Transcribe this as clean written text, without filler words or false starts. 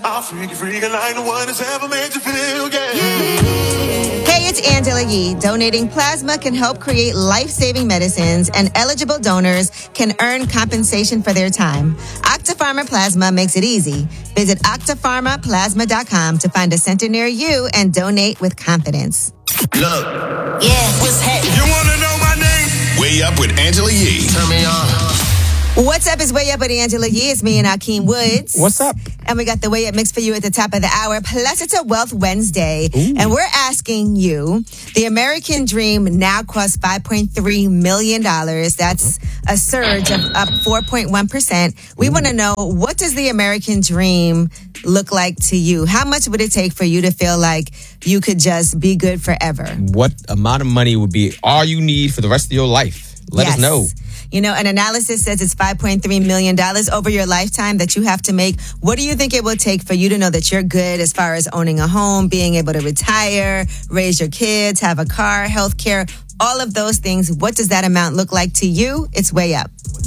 I'll freak like no one has ever made you feel, yeah. Hey, it's Angela Yee. Donating plasma can help create life-saving medicines, and eligible donors can earn compensation for their time. Octapharma Plasma makes it easy. Visit octapharmaplasma.com to find a center near you and donate with confidence. Look. Yeah, what's happening? You want to know my name? Way Up with Angela Yee. Turn me on. What's up? It's Way Up with Angela Yee. It's me and Akeem Woods. What's up? And we got the Way Up mix for you at the top of the hour. Plus, it's a Wealth Wednesday. Ooh. And we're asking you, the American dream now costs $5.3 million. That's a surge of up 4.1%. We want to know, what does the American dream look like to you? How much would it take for you to feel like you could just be good forever? What amount of money would be all you need for the rest of your life? Let us know. You know, an analysis says it's $5.3 million over your lifetime that you have to make. What do you think it will take for you to know that you're good as far as owning a home, being able to retire, raise your kids, have a car, health care, all of those things? What does that amount look like to you? It's Way Up.